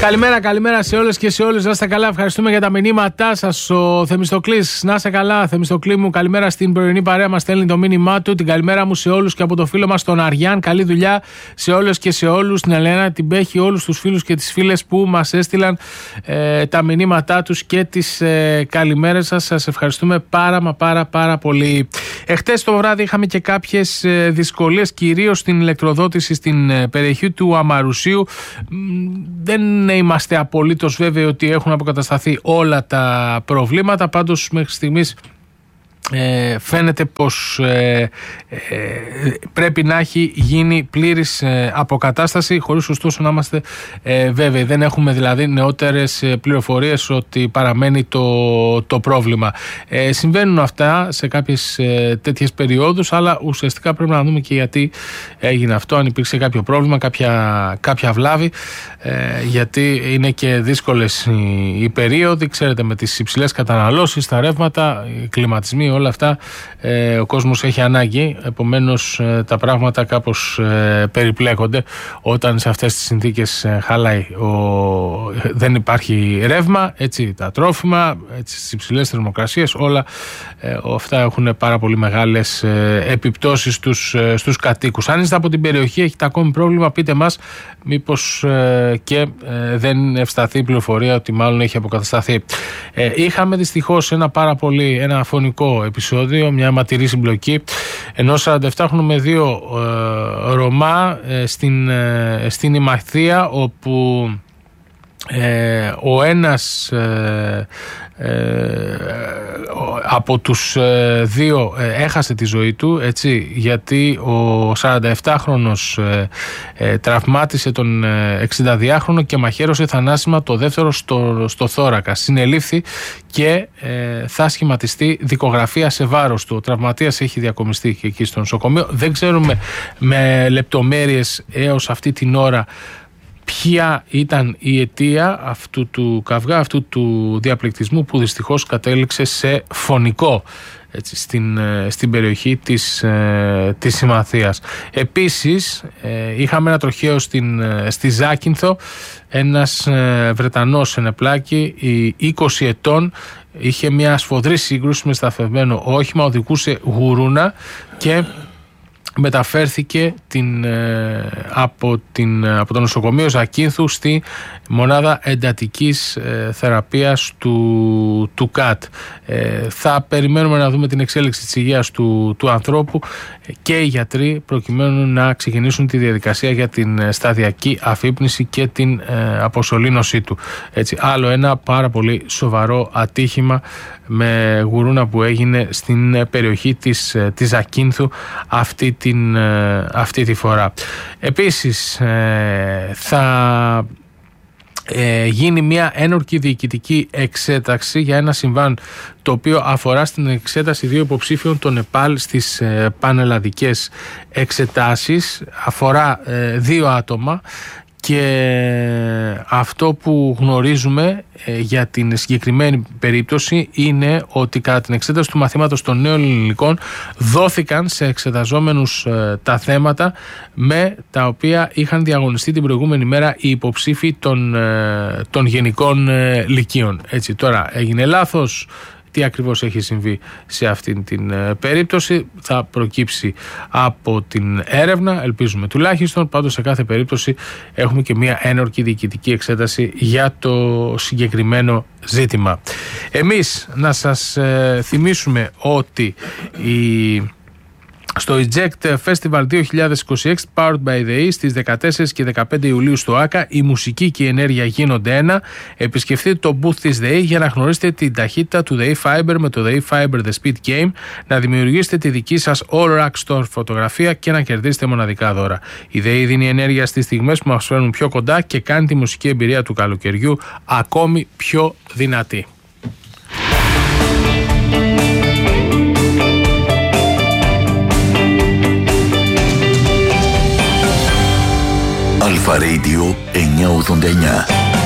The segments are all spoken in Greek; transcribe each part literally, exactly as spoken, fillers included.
Καλημέρα, καλημέρα σε όλες και σε όλους. Να είστε καλά, ευχαριστούμε για τα μηνύματά σας. Ο Θεμιστοκλής, να είστε καλά, Θεμιστοκλή μου. Καλημέρα στην πρωινή παρέα, μας στέλνει το μήνυμά του. Την καλημέρα μου σε όλους και από το φίλο μας τον Αριάν. Καλή δουλειά σε όλες και σε όλους. Την Ελένα, την Πέχη, όλους τους φίλους και τις φίλες που μας έστειλαν ε, τα μηνύματά τους και τις ε, καλημέρες σας. Σας ευχαριστούμε πάρα μα πάρα πάρα πολύ. Εχθές το βράδυ είχαμε και κάποιες ε, δυσκολίες, κυρίως στην ηλεκτροδότηση στην ε, περιοχή του Αμαρουσίου. Δεν είμαστε απολύτως βέβαιοι ότι έχουν αποκατασταθεί όλα τα προβλήματα, πάντως μέχρι στιγμής Ε, φαίνεται πως ε, ε, πρέπει να έχει γίνει πλήρης ε, αποκατάσταση, χωρίς ωστόσο να είμαστε ε, βέβαιοι. Δεν έχουμε δηλαδή νεότερες πληροφορίες ότι παραμένει το, το πρόβλημα. Ε, συμβαίνουν αυτά σε κάποιες ε, τέτοιες περιόδους, αλλά ουσιαστικά πρέπει να δούμε και γιατί έγινε αυτό, αν υπήρξε κάποιο πρόβλημα, κάποια, κάποια βλάβη, ε, γιατί είναι και δύσκολες οι, οι περίοδοι, ξέρετε, με τις υψηλές καταναλώσεις, τα ρεύματα, οι κλιματισμοί, όλα αυτά ε, ο κόσμος έχει ανάγκη, επομένως ε, τα πράγματα κάπως ε, περιπλέκονται όταν σε αυτές τις συνθήκες ε, χαλάει ο, δεν υπάρχει ρεύμα, έτσι, τα τρόφιμα, έτσι, στις υψηλές θερμοκρασίες, όλα ε, αυτά έχουν πάρα πολύ μεγάλες ε, επιπτώσεις στους, ε, στους κατοίκους. Αν είστε από την περιοχή, έχετε ακόμη πρόβλημα, πείτε μας, μήπως ε, και ε, δεν ευσταθεί η πληροφορία ότι μάλλον έχει αποκατασταθεί. Ε, είχαμε δυστυχώς ένα πάρα πολύ ένα φωνικό επεισόδιο, μια αιματηρή συμπλοκή ενός σαρανταεφτάχρονου με δύο ε, Ρωμά ε, στην, ε, στην Ημαθία, όπου ε, ο ένας ε, ε, από τους ε, δύο ε, έχασε τη ζωή του, έτσι, γιατί ο σαρανταεφτάχρονος ε, ε, τραυμάτισε τον ε, εξηνταδυάχρονο και μαχαίρωσε θανάσιμα το δεύτερο στο, στο θώρακα. Συνελήφθη και ε, θα σχηματιστεί δικογραφία σε βάρος του. Ο τραυματίας έχει διακομιστεί και εκεί στο νοσοκομείο. Δεν ξέρουμε με λεπτομέρειες έως αυτή την ώρα ποια ήταν η αιτία αυτού του καυγά, αυτού του διαπληκτισμού που δυστυχώς κατέληξε σε φωνικό, έτσι, στην, στην περιοχή της, της Ημαθίας. Επίσης ε, είχαμε ένα τροχαίο στην, στη Ζάκυνθο. Ένας ε, Βρετανός ενεπλάκη είκοσι ετών είχε μια σφοδρή σύγκρουση με σταθευμένο όχημα, οδηγούσε γουρούνα και μεταφέρθηκε την, ε, από, την, από το νοσοκομείο Ζακίνθου στη μονάδα εντατικής ε, θεραπείας του, του ΚΑΤ. Ε, θα περιμένουμε να δούμε την εξέλιξη της υγείας του, του ανθρώπου και οι γιατροί προκειμένου να ξεκινήσουν τη διαδικασία για την σταδιακή αφύπνιση και την ε, αποσωλήνωσή του. Έτσι, άλλο ένα πάρα πολύ σοβαρό ατύχημα με γουρούνα που έγινε στην περιοχή της, της Ζακίνθου αυτή, την, αυτή τη φορά. Επίσης ε, θα ε, γίνει μια ένορκη διοικητική εξέταξη για ένα συμβάν το οποίο αφορά στην εξέταση δύο υποψήφιων των ΕΠΑΛ στις ε, πανελλαδικές εξετάσεις. Αφορά ε, δύο άτομα. Και αυτό που γνωρίζουμε ε, για την συγκεκριμένη περίπτωση είναι ότι κατά την εξέταση του μαθήματος των νέων ελληνικών δόθηκαν σε εξεταζόμενους ε, τα θέματα με τα οποία είχαν διαγωνιστεί την προηγούμενη μέρα οι υποψήφοι των, ε, των γενικών ε, λυκείων. Έτσι, τώρα έγινε λάθος. Τι ακριβώς έχει συμβεί σε αυτήν την ε, περίπτωση θα προκύψει από την έρευνα, ελπίζουμε τουλάχιστον. Πάντως σε κάθε περίπτωση έχουμε και μια ένορκη διοικητική εξέταση για το συγκεκριμένο ζήτημα. Εμείς να σας ε, θυμίσουμε ότι η στο Eject Festival δύο χιλιάδες είκοσι έξι Powered by the E στις δεκατέσσερις και δεκαπέντε Ιουλίου στο ΆΚΑ, η μουσική και η ενέργεια γίνονται ένα. Επισκεφτείτε το booth της ΔΕΗ για να γνωρίσετε την ταχύτητα του ΔΕΗ Fiber με το ΔΕΗ Fiber The Speed Game, να δημιουργήσετε τη δική σας All Rack Store φωτογραφία και να κερδίσετε μοναδικά δώρα. Η ΔΕΗ δίνει ενέργεια στις στιγμές που μας φέρνουν πιο κοντά και κάνει τη μουσική εμπειρία του καλοκαιριού ακόμη πιο δυνατή. Αλφα Radio εννιακόσια ογδόντα εννιά.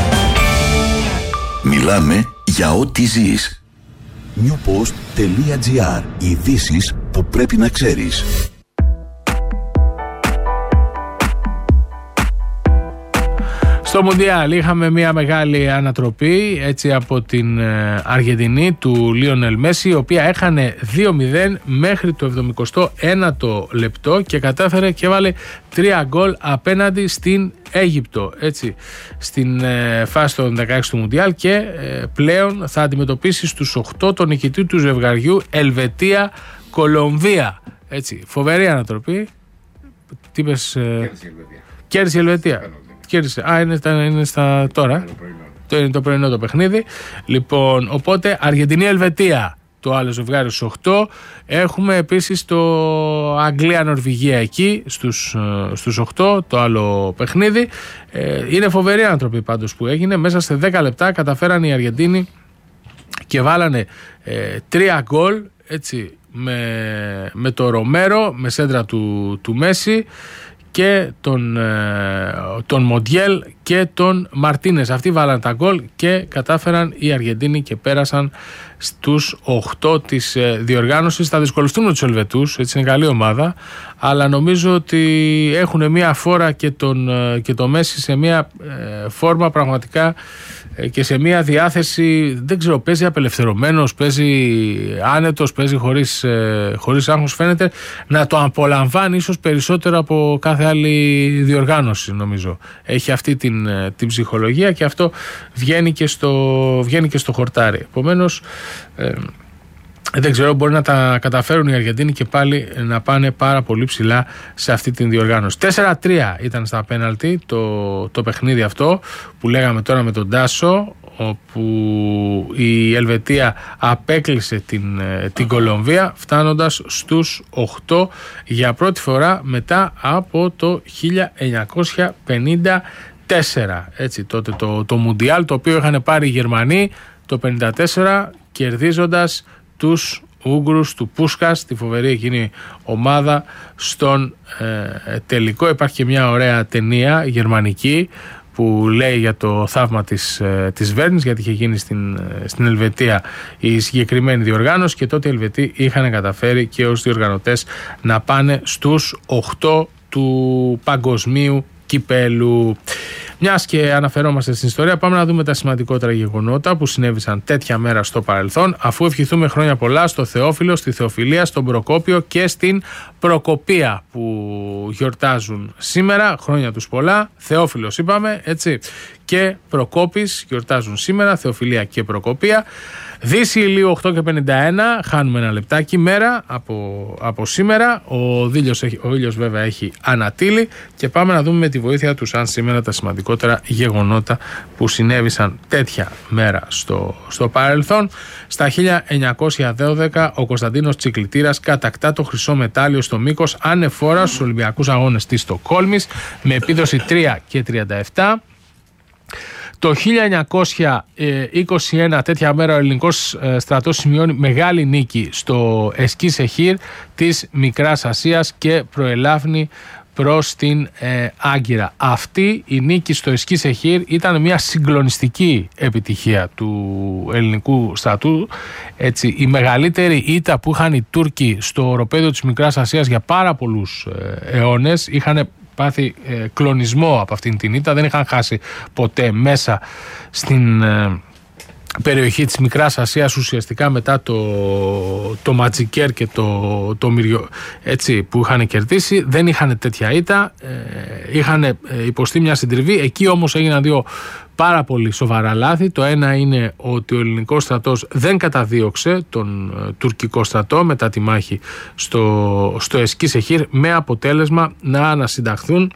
Μιλάμε για ό,τι ζεις. newpost.gr. Ειδήσεις που πρέπει να ξέρεις. Στο Στο Μουντιάλ είχαμε μια μεγάλη ανατροπή έτσι από την Αργεντινή του Λίονελ Μέση, η οποία έχανε δύο μηδέν μέχρι το εβδομηκοστό ένατο λεπτό και κατάφερε και βάλε τρία γκολ απέναντι στην Αίγυπτο, έτσι, στην ε, φάση των δεκαέξι του Μουντιάλ, και ε, πλέον θα αντιμετωπίσει στους οκτώ τον νικητή του ζευγαριού Ελβετία-Κολομβία. Έτσι, φοβερή ανατροπή. Τι είπες? Ε, κέρδισε η Ελβετία. Κέρδισε. Α, είναι, στα, είναι στα τώρα. Το είναι το πρωινό το παιχνίδι. Λοιπόν, οπότε Αργεντινή-Ελβετία το άλλο ζευγάρι στους οκτώ. Έχουμε επίσης το Αγγλία-Νορβηγία εκεί στους, στους οκτώ, το άλλο παιχνίδι. Ε, είναι φοβερή ανατροπή πάντως που έγινε. Μέσα σε δέκα λεπτά καταφέραν οι Αργεντίνοι και βάλανε ε, τρία γκολ, έτσι, με, με το Ρομέρο, με σέντρα του, του Μέση, και τον, τον Μοντιέλ και τον Μαρτίνες. Αυτοί βάλαν τα γκολ και κατάφεραν οι Αργεντίνοι και πέρασαν στους οκτώ της διοργάνωσης. Θα δυσκολευτούν με τους Ελβετούς, έτσι, είναι καλή ομάδα, αλλά νομίζω ότι έχουν μια φόρα και τον, και το Μέση σε μια φόρμα πραγματικά και σε μια διάθεση, δεν ξέρω, παίζει απελευθερωμένος, παίζει άνετος, παίζει χωρίς, χωρίς άγχος, φαίνεται να το απολαμβάνει ίσως περισσότερο από κάθε άλλη διοργάνωση, νομίζω. Έχει αυτή την, την ψυχολογία και αυτό βγαίνει και στο, βγαίνει και στο χορτάρι. Επομένως, ε, δεν ξέρω, μπορεί να τα καταφέρουν οι Αργεντίνοι και πάλι να πάνε πάρα πολύ ψηλά σε αυτή την διοργάνωση. τέσσερα τρία ήταν στα πέναλτι το, το παιχνίδι αυτό που λέγαμε τώρα με τον Τάσο, όπου η Ελβετία απέκλεισε την, την Κολομβία φτάνοντας στους οκτώ για πρώτη φορά μετά από το χίλια εννιακόσια πενήντα τέσσερα. Έτσι, τότε το, το Μουντιάλ, το οποίο είχαν πάρει οι Γερμανοί το πενήντα τέσσερα, κερδίζοντας τους Ούγγρους του Πούσκας, τη φοβερή εκείνη ομάδα, στον ε, τελικό. Υπάρχει και μια ωραία ταινία γερμανική που λέει για το θαύμα της, ε, της Βέρνης, γιατί είχε γίνει στην, ε, στην Ελβετία η συγκεκριμένη διοργάνωση, και τότε οι Ελβετοί είχαν καταφέρει και ως διοργανωτές να πάνε στους οκτώ του παγκοσμίου κυπέλου. Μιας και αναφερόμαστε στην ιστορία, πάμε να δούμε τα σημαντικότερα γεγονότα που συνέβησαν τέτοια μέρα στο παρελθόν, αφού ευχηθούμε χρόνια πολλά στο Θεόφιλο, στη Θεοφιλία, στον Προκόπιο και στην Προκοπία που γιορτάζουν σήμερα. Χρόνια τους πολλά. Θεόφιλος είπαμε, έτσι, και Προκόπης γιορτάζουν σήμερα, Θεοφιλία και Προκοπία. Δύση ηλίου οκτώ και πενήντα ένα, χάνουμε ένα λεπτάκι μέρα από, από σήμερα. Ο ήλιος, έχει, ο ήλιος βέβαια έχει ανατείλει, και πάμε να δούμε με τη βοήθεια του σαν σήμερα τα σημαντικότερα γεγονότα που συνέβησαν τέτοια μέρα στο, στο παρελθόν. Στα χίλια εννιακόσια δώδεκα ο Κωνσταντίνος Τσικλητήρας κατακτά το χρυσό μετάλλιο στο μήκος ανεφόρα στους Ολυμπιακούς Αγώνες της Στοκχόλμης με επίδοση τρία και τριάντα επτά. Το χίλια εννιακόσια είκοσι ένα τέτοια μέρα ο ελληνικός στρατός σημειώνει μεγάλη νίκη στο Εσκί Σεχίρ της Μικράς Ασίας και προελάβνει προς την ε, Άγκυρα. Αυτή η νίκη στο Εσκί Σεχίρ ήταν μια συγκλονιστική επιτυχία του ελληνικού στρατού. Έτσι, η μεγαλύτερη ήττα που είχαν οι Τούρκοι στο οροπέδιο της Μικράς Ασίας για πάρα πολλούς ε, αιώνες. Είχαν πάθει ε, κλονισμό από αυτήν την ήττα, δεν είχαν χάσει ποτέ μέσα στην ε, περιοχή της Μικράς Ασίας, ουσιαστικά μετά το, το Ματζικέρ και το, το Μυριο, έτσι, που είχαν κερδίσει. Δεν είχαν τέτοια ήττα, ε, είχαν ε, υποστεί μια συντριβή. Εκεί όμως έγιναν δύο πάρα πολύ σοβαρά λάθη. Το ένα είναι ότι ο ελληνικός στρατός δεν καταδίωξε τον ε, τουρκικό στρατό μετά τη μάχη στο, στο Εσκί Σεχίρ, με αποτέλεσμα να ανασυνταχθούν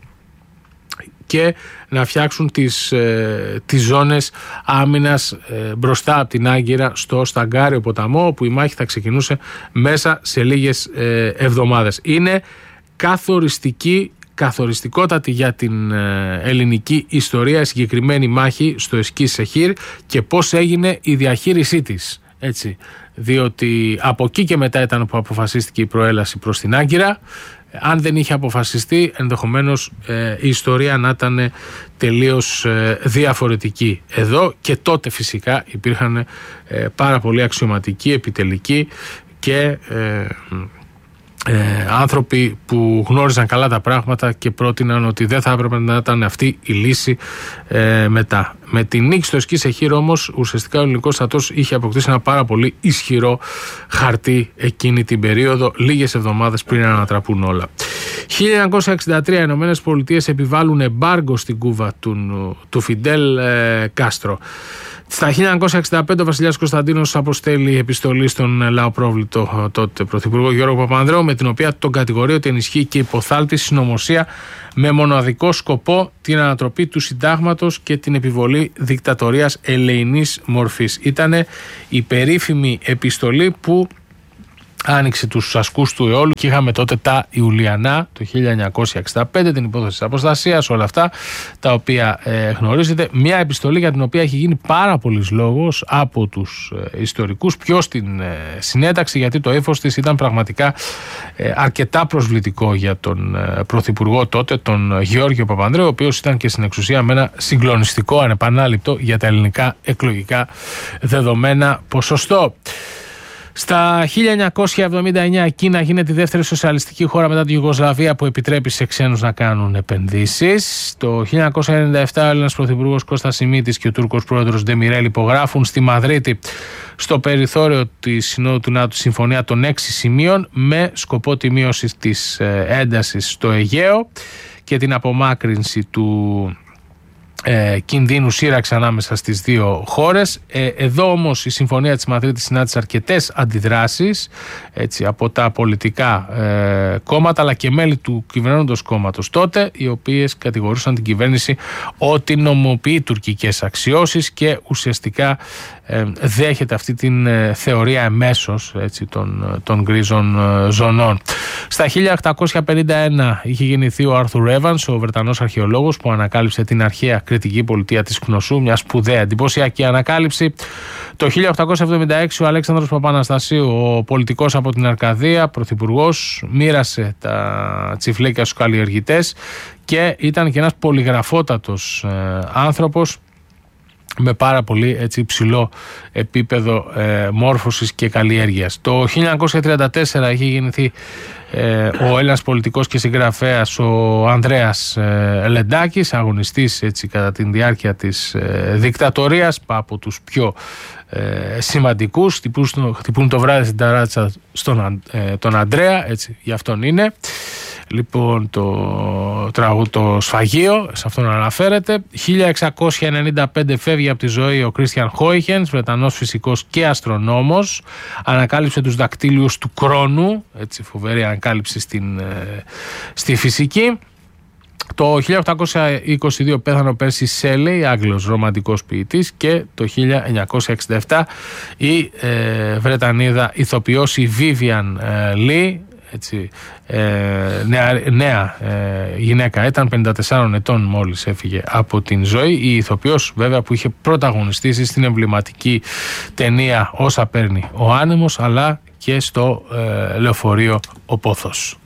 και να φτιάξουν τις, ε, τις ζώνες άμυνας ε, μπροστά από την Άγκυρα στο Σταγκάριο ποταμό, όπου η μάχη θα ξεκινούσε μέσα σε λίγες ε, εβδομάδες. Είναι καθοριστική, καθοριστικότατη για την ε, ελληνική ιστορία η συγκεκριμένη μάχη στο Εσκί Σεχίρ και πώς έγινε η διαχείρισή της. Έτσι, διότι από εκεί και μετά ήταν που αποφασίστηκε η προέλαση προς την Άγκυρα. Αν δεν είχε αποφασιστεί, ενδεχομένως ε, η ιστορία να ήταν τελείως ε, διαφορετική. Εδώ και τότε φυσικά υπήρχαν ε, πάρα πολλοί αξιωματικοί, επιτελικοί και ε, Ε, άνθρωποι που γνώριζαν καλά τα πράγματα και πρότειναν ότι δεν θα έπρεπε να ήταν αυτή η λύση ε, μετά. Με την νίκη στο Εσκής Εχήρ όμως ουσιαστικά ο ελληνικός στρατός είχε αποκτήσει ένα πάρα πολύ ισχυρό χαρτί εκείνη την περίοδο, λίγες εβδομάδες πριν ανατραπούν όλα. χίλια εννιακόσια εξήντα τρία οι Ηνωμένες Πολιτείες επιβάλλουν εμπάργκο στην Κούβα του, του Φιντέλ ε, Κάστρο. Στα χίλια εννιακόσια εξήντα πέντε ο βασιλιάς Κωνσταντίνος αποστέλει επιστολή στον λαοπρόβλητο τότε πρωθυπουργό Γιώργο Παπανδρέου, με την οποία τον κατηγορεί ότι ενισχύει και υποθάλπτει συνωμοσία με μοναδικό σκοπό την ανατροπή του συντάγματος και την επιβολή δικτατορίας ελεηνής μορφής. Ήτανε η περίφημη επιστολή που άνοιξε τους ασκούς του αιώλου και είχαμε τότε τα Ιουλιανά το χίλια εννιακόσια εξήντα πέντε, την υπόθεση της αποστασίας, όλα αυτά τα οποία ε, γνωρίζετε. Μια επιστολή για την οποία έχει γίνει πάρα πολύς λόγος από τους ε, ιστορικούς, ποιος την ε, συνέταξε, γιατί το ύφος της ήταν πραγματικά ε, αρκετά προσβλητικό για τον ε, πρωθυπουργό τότε, τον Γεώργιο Παπανδρέου, ο οποίος ήταν και στην εξουσία με ένα συγκλονιστικό, ανεπανάληπτο για τα ελληνικά εκλογικά δεδομένα ποσοστό. Στα χίλια εννιακόσια εβδομήντα εννέα η Κίνα γίνεται η δεύτερη σοσιαλιστική χώρα μετά τη Ιουγκοσλαβία που επιτρέπει σε ξένους να κάνουν επενδύσεις. Το χίλια εννιακόσια ενενήντα επτά ο Έλληνας πρωθυπουργός Κώστας Σιμίτης και ο Τούρκος πρόεδρος Ντεμιρέλ υπογράφουν στη Μαδρίτη στο περιθώριο της Συνόδου του ΝΑΤΟ συμφωνία των έξι σημείων με σκοπό τη μείωση της έντασης στο Αιγαίο και την απομάκρυνση του Ε, κινδύνου σύραξη ανάμεσα στις δύο χώρες. Ε, εδώ όμως η Συμφωνία της Μαδρίτης συνάντησε αρκετές αντιδράσεις, έτσι, από τα πολιτικά ε, κόμματα αλλά και μέλη του κυβερνώντος κόμματος τότε, οι οποίες κατηγορούσαν την κυβέρνηση ότι νομοποιεί τουρκικές αξιώσεις και ουσιαστικά ε, δέχεται αυτή την ε, θεωρία εμέσως, έτσι, των, των γκρίζων ε, ζωνών. Στα χίλια οκτακόσια πενήντα ένα είχε γεννηθεί ο Άρθουρ Έβανς, ο Βρετανός αρχαιολόγος που ανακάλυψε την αρχαία κρητική πολιτεία της Κνωσού, μια σπουδαία εντυπωσιακή ανακάλυψη. Το χίλια οκτακόσια εβδομήντα έξι ο Αλέξανδρος Παπαναστασίου, ο πολιτικός από την Αρκαδία, πρωθυπουργός, μοίρασε τα τσιφλέκια στους καλλιεργητές και ήταν και ένας πολυγραφότατος ε, άνθρωπος με πάρα πολύ, έτσι, υψηλό επίπεδο ε, μόρφωσης και καλλιέργειας. Το χίλια εννιακόσια τριάντα τέσσερα είχε γεννηθεί ε, ο Έλληνας πολιτικός και συγγραφέας ο Ανδρέας ε, Λεντάκης, αγωνιστής, έτσι, κατά τη διάρκεια της ε, δικτατορίας, από τους πιο ε, σημαντικούς. Χτυπούν, χτυπούν το βράδυ στην ταράτσα στον ε, τον Ανδρέα, έτσι, γι' αυτόν είναι. Λοιπόν, το, τραγου, το σφαγείο, σε αυτόν αναφέρεται. χίλια εξακόσια ενενήντα πέντε φεύγει από τη ζωή ο Κρίστιαν Χόιχενς, Βρετανός φυσικός και αστρονόμος. Ανακάλυψε τους δακτύλιους του χρόνου, έτσι, φοβερή ανακάλυψη στην, στη φυσική. Το χίλια οκτακόσια είκοσι δύο πέθανε ο Πέρσι Σέλεϊ, Άγγλος ρομαντικός ποιητής, και το χίλια εννιακόσια εξήντα επτά η ε, Βρετανίδα ηθοποιός η Vivian ε, Lee, έτσι, ε, νέα, νέα ε, γυναίκα, ήταν πενήντα τεσσάρων ετών μόλις έφυγε από την ζωή. Η ηθοποιός βέβαια που είχε πρωταγωνιστήσει στην εμβληματική ταινία Όσα παίρνει ο άνεμος, αλλά και στο ε, λεωφορείο Ο Πόθος.